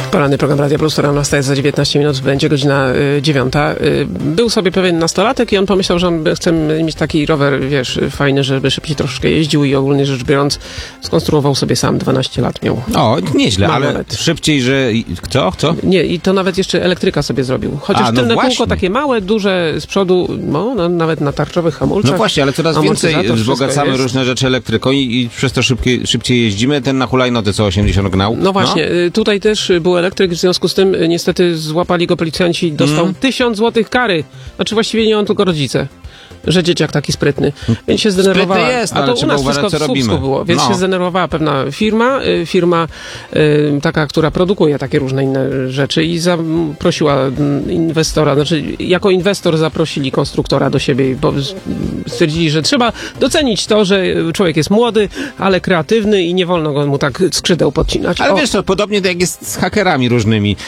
Poranny program Radia Plus, rano staje za 19 minut, będzie godzina 9. Był sobie pewien nastolatek i on pomyślał, że on chce mieć taki rower, wiesz, fajny, żeby szybciej troszkę jeździł i ogólnie rzecz biorąc skonstruował sobie sam, 12 lat miał. O, nieźle, ale Manometr. szybciej, że... Co? Nie, i to nawet jeszcze elektryka sobie zrobił. Chociaż tylne kółko takie małe, duże z przodu, no, nawet na tarczowych hamulcach. No właśnie, ale coraz więcej wzbogacamy jest. różne rzeczy elektryką i przez to szybciej jeździmy. Ten na hulajnodze co 80 gnał. No właśnie, tutaj też był elektryk, w związku z tym niestety złapali go policjanci, dostał 1000 złotych kary. Znaczy właściwie nie on, tylko rodzice. Że dzieciak taki sprytny. Więc się zdenerwowała. Jest, a to u nas uważać, wszystko w Słupsku było. Więc się zdenerwowała pewna firma taka, która produkuje takie różne inne rzeczy i zaprosiła inwestora, znaczy jako inwestor zaprosili konstruktora do siebie, bo stwierdzili, że trzeba docenić to, że człowiek jest młody, ale kreatywny i nie wolno go mu tak skrzydeł podcinać. Ale wiesz co, podobnie jak jest z hakerami różnymi.